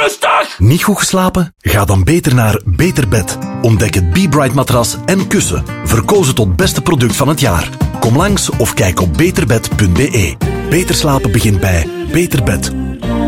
rustig! Niet goed geslapen? Ga dan beter naar Beter Bed. Ontdek het Be Bright matras en kussen. Verkozen tot beste product van het jaar. Kom langs of kijk op beterbed.be. Beter slapen begint bij Beter Bed.